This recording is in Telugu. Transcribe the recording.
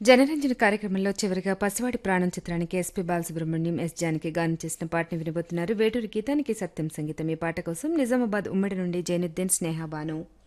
జనరంజన కార్యక్రమంలో చివరిగా పసివాడి ప్రాణం చిత్రానికి ఎస్పీ బాలసుబ్రహ్మణ్యం, ఎస్ జానకి గానం చేసిన పాటను వినబోతున్నారు. వేటూరి గీతానికి సత్యం సంగీతం. ఈ పాట కోసం నిజామాబాద్ ఉమ్మడి నుండి జైనుద్దీన్, స్నేహ బాను.